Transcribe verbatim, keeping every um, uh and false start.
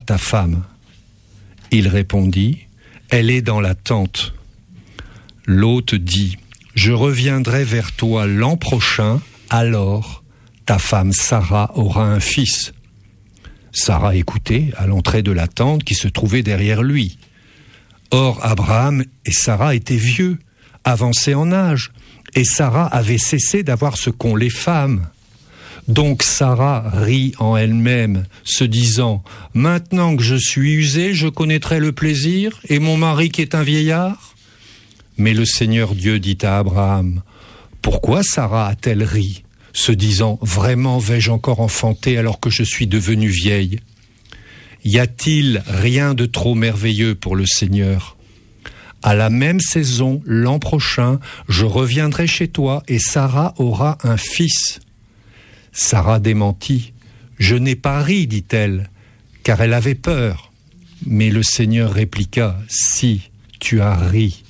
ta femme ? Il répondit, elle est dans la tente. L'hôte dit, je reviendrai vers toi l'an prochain, alors ta femme Sarah aura un fils. Sarah écoutait à l'entrée de la tente qui se trouvait derrière lui. Or, Abraham et Sarah étaient vieux, avancés en âge, et Sarah avait cessé d'avoir ce qu'ont les femmes. Donc Sarah rit en elle-même, se disant « Maintenant que je suis usée, je connaîtrai le plaisir, et mon mari qui est un vieillard ?» Mais le Seigneur Dieu dit à Abraham « Pourquoi Sarah a-t-elle ri, se disant « Vraiment vais-je encore enfanter alors que je suis devenue vieille ?» Y a-t-il rien de trop merveilleux pour le Seigneur ? À la même saison, l'an prochain, je reviendrai chez toi et Sarah aura un fils. Sarah démentit. Je n'ai pas ri, dit-elle, car elle avait peur. Mais le Seigneur répliqua, si, tu as ri,